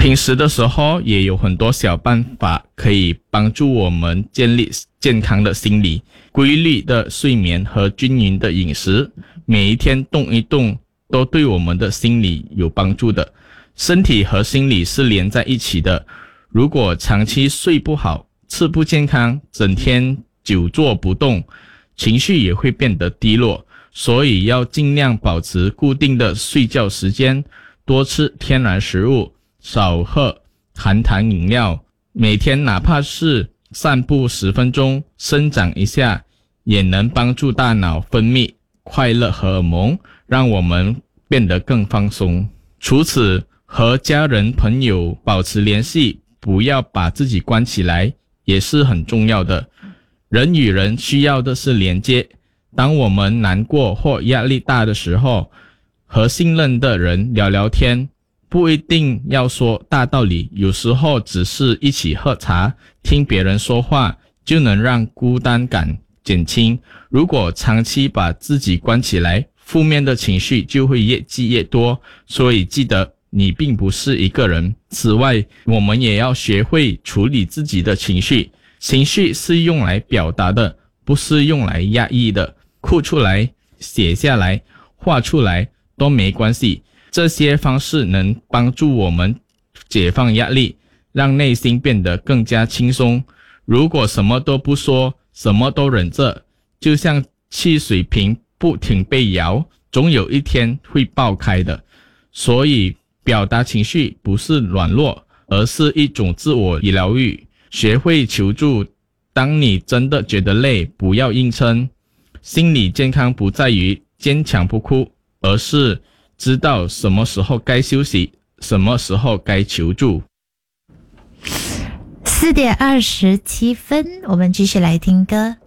平时的时候也有很多小办法可以帮助我们建立健康的心理，规律的睡眠和均匀的饮食，每一天动一动都对我们的心理有帮助的。身体和心理是连在一起的，如果长期睡不好，吃不健康，整天久坐不动，情绪也会变得低落，所以要尽量保持固定的睡觉时间，多吃天然食物，少喝含糖饮料，每天哪怕是散步10分钟，伸展一下，也能帮助大脑分泌快乐荷尔蒙，让我们变得更放松。除此，和家人朋友保持联系，不要把自己关起来，也是很重要的。人与人需要的是连接，当我们难过或压力大的时候，和信任的人聊聊天，不一定要说大道理，有时候只是一起喝茶，听别人说话，就能让孤单感减轻。如果长期把自己关起来，负面的情绪就会越积越多，所以记得你并不是一个人。此外，我们也要学会处理自己的情绪，情绪是用来表达的，不是用来压抑的。哭出来，写下来，画出来都没关系，这些方式能帮助我们解放压力，让内心变得更加轻松。如果什么都不说，什么都忍着，就像汽水瓶不停被摇，总有一天会爆开的。所以表达情绪不是软弱，而是一种自我疗愈。学会求助，当你真的觉得累，不要硬撑。心理健康不在于坚强不哭，而是知道什么时候该休息，什么时候该求助。 4:27，我们继续来听歌。